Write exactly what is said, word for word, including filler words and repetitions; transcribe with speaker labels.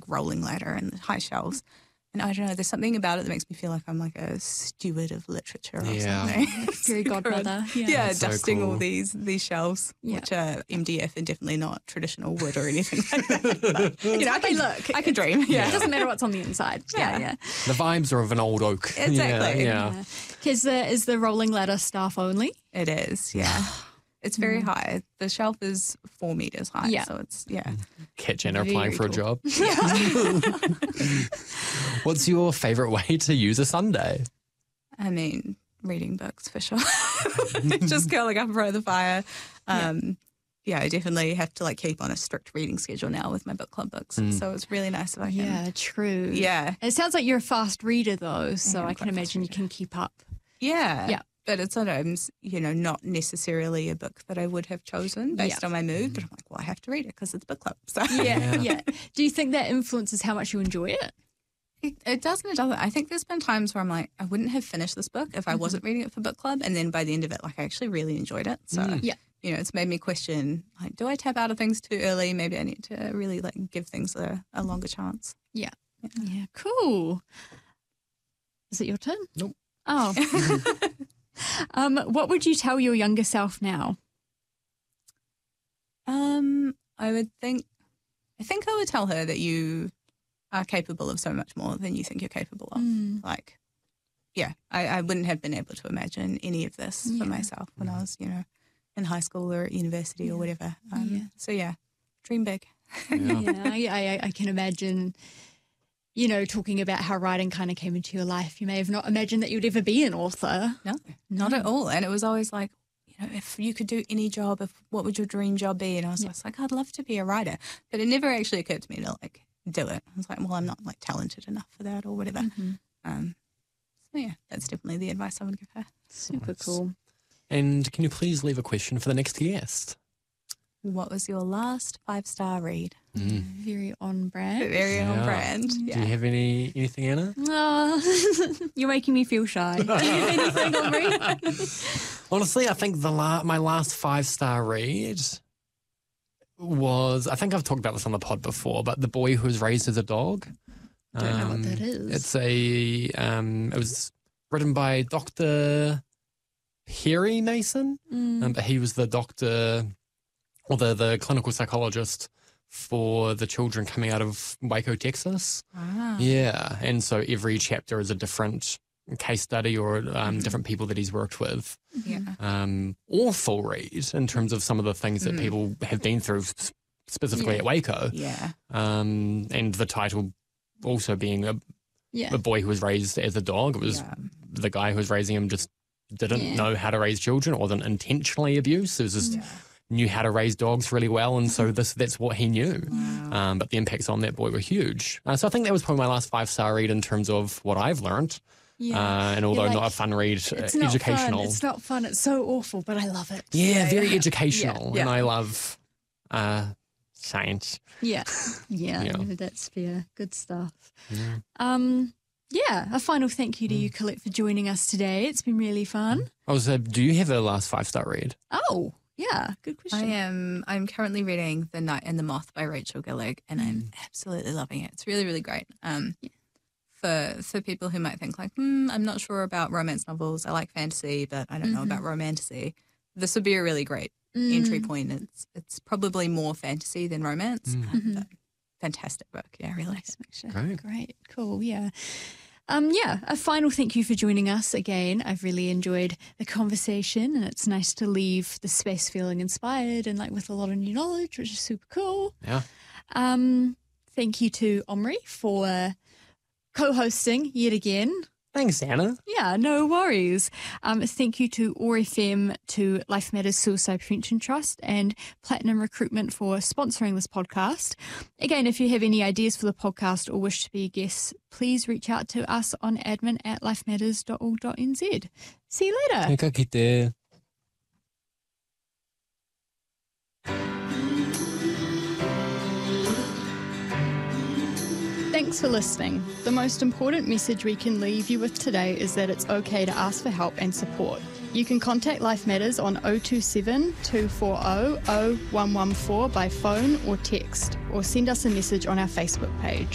Speaker 1: rolling ladder and the high shelves. And I don't know, there's something about it that makes me feel like I'm like a steward of literature or
Speaker 2: Yeah.
Speaker 1: something.
Speaker 3: Fairy godmother. Yeah,
Speaker 1: Yeah,
Speaker 2: That's so
Speaker 1: dusting all
Speaker 2: cool.
Speaker 1: these these shelves,
Speaker 3: Yeah.
Speaker 1: which are M D F and definitely not traditional wood or anything like that. But, you know, I
Speaker 3: how they
Speaker 1: can
Speaker 3: look.
Speaker 1: I can dream. Yeah.
Speaker 3: It doesn't matter what's on the inside. Yeah,
Speaker 1: Yeah.
Speaker 3: yeah.
Speaker 2: The vibes are of an old oak.
Speaker 1: Exactly.
Speaker 2: Yeah, yeah.
Speaker 3: Is the, is the rolling ladder staff only?
Speaker 1: It is, yeah. It's very high. The shelf is four meters high.
Speaker 3: Yeah.
Speaker 1: So it's, yeah.
Speaker 2: Catch Anna
Speaker 3: Very
Speaker 2: applying for a
Speaker 3: cool.
Speaker 2: job. What's your favourite way to use a Sunday?
Speaker 1: I mean, reading books for sure. Just curling up in front of the fire. Um, yeah. I definitely have to like keep on a strict reading schedule now with my book club books. So it's really nice if I can.
Speaker 3: Yeah, true.
Speaker 1: Yeah.
Speaker 3: It sounds like you're a fast reader though, so
Speaker 1: am
Speaker 3: I can
Speaker 1: quite a
Speaker 3: imagine you
Speaker 1: fast
Speaker 3: can keep up.
Speaker 1: Yeah.
Speaker 3: Yeah.
Speaker 1: But it's sometimes, you know, not necessarily a book that I would have chosen based
Speaker 3: Yeah.
Speaker 1: on my mood. But I'm like, well, I have to read it because it's book club. So
Speaker 3: Yeah, yeah. Do you think that influences how much you enjoy it?
Speaker 1: It, it doesn't. It doesn't. I think there's been times where I'm like, I wouldn't have finished this book if I wasn't reading it for book club, and then by the end of it, like I actually really enjoyed it. So,
Speaker 3: Yeah.
Speaker 1: you know, it's made me question, like, do I tap out of things too early? Maybe I need to really like give things a, a longer chance.
Speaker 3: Yeah. Yeah, cool. Is it your turn?
Speaker 2: Nope.
Speaker 3: Oh. um, what would you tell your younger self now?
Speaker 1: Um, I would think, I think I would tell her that you are capable of so much more than you think you're capable of.
Speaker 3: Mm.
Speaker 1: Like, yeah, I, I wouldn't have been able to imagine any of this
Speaker 3: Yeah.
Speaker 1: for myself when I was, you know, in high school or at university or whatever. Um,
Speaker 3: Yeah.
Speaker 1: So yeah, dream big.
Speaker 2: Yeah.
Speaker 3: Yeah, I, I, I can imagine, you know, talking about how writing kind of came into your life. You may have not imagined that you'd ever be an author.
Speaker 1: No, not at all. And it was always like, you know, if you could do any job, if what would your dream job be? And I was just like, I'd love to be a writer. But it never actually occurred to me to like do it. I was like, well, I'm not like talented enough for that or whatever. Um, so yeah, that's definitely the advice I would give her.
Speaker 3: Super
Speaker 2: Nice.
Speaker 3: cool.
Speaker 2: And can you please leave a question for the next guest?
Speaker 1: What was your last five star read?
Speaker 3: Very on brand.
Speaker 1: Very on
Speaker 2: Yeah.
Speaker 1: brand.
Speaker 2: Do
Speaker 1: Yeah.
Speaker 2: you have any anything, Anna?
Speaker 3: Oh, you're making me feel shy. Do you have anything on me?
Speaker 2: Honestly, I think the la- my last five star read was, I think I've talked about this on the pod before, but The Boy Who Was Raised as a Dog.
Speaker 3: Don't know what
Speaker 2: Um,
Speaker 3: that is.
Speaker 2: It's a, um, it was written by Doctor Perry Mason,
Speaker 3: Mm.
Speaker 2: um, but he was the doctor or the, the clinical psychologist for the children coming out of Waco, Texas.
Speaker 1: Ah.
Speaker 2: Yeah. And so every chapter is a different case study or um, different people that he's worked with.
Speaker 1: Yeah.
Speaker 2: Um, awful read in terms of some of the things that people have been through, s- specifically
Speaker 3: Yeah.
Speaker 2: at Waco.
Speaker 1: Yeah.
Speaker 2: Um, and the title also being a,
Speaker 3: Yeah.
Speaker 2: a boy who was raised as a dog. It was
Speaker 1: Yeah.
Speaker 2: the guy who was raising him just didn't
Speaker 3: Yeah.
Speaker 2: know how to raise children. It wasn't intentionally abused. It was just knew how to raise dogs really well. And so this that's what he knew. Um, but the impacts on that boy were huge. Uh, so I think that was probably my last five-star read in terms of what I've learned.
Speaker 3: Yeah.
Speaker 2: Uh, and although
Speaker 3: You're
Speaker 2: not a
Speaker 3: like,
Speaker 2: fun read, uh,
Speaker 3: It's not
Speaker 2: educational.
Speaker 3: fun. It's not fun. It's so awful, but I love it.
Speaker 2: Yeah, very
Speaker 1: yeah.
Speaker 2: educational.
Speaker 1: Yeah,
Speaker 2: And
Speaker 1: yeah.
Speaker 2: I love uh, science.
Speaker 3: Yeah. Yeah,
Speaker 2: Yeah.
Speaker 3: no, that's fair. Good stuff. Um, yeah, a final thank you to
Speaker 2: Mm.
Speaker 3: you, Colette, for joining us today. It's been really fun.
Speaker 2: I was, uh, do you have a last five-star read?
Speaker 3: Oh, yeah, good
Speaker 1: I
Speaker 3: question.
Speaker 1: am. I'm currently reading *The Night and the Moth* by Rachel Gillig, and I'm absolutely loving it. It's really, really great. Um, for for people who might think like, hmm, I'm not sure about romance novels. I like fantasy, but I don't know about romantasy. This would be a really great entry point. It's it's probably more fantasy than romance. Um, but fantastic book. Yeah, really.
Speaker 2: Great.
Speaker 3: Great, cool, yeah. Um, yeah, a final thank you for joining us again. I've really enjoyed the conversation, and it's nice to leave the space feeling inspired and like with a lot of new knowledge, which is super cool.
Speaker 2: Yeah.
Speaker 3: Um, thank you to Omri for co-hosting yet again.
Speaker 2: Thanks, Anna.
Speaker 3: Yeah, no worries. Um, thank you to O R F M, to Life Matters Suicide Prevention Trust, and Platinum Recruitment for sponsoring this podcast. Again, if you have any ideas for the podcast or wish to be a guest, please reach out to us on admin at lifematters dot org dot n z. See you later.
Speaker 2: Ka kite.
Speaker 3: Thanks for listening. The most important message we can leave you with today is that it's okay to ask for help and support. You can contact Life Matters on zero two seven, two four zero, zero one one four by phone or text, or send us a message on our Facebook page.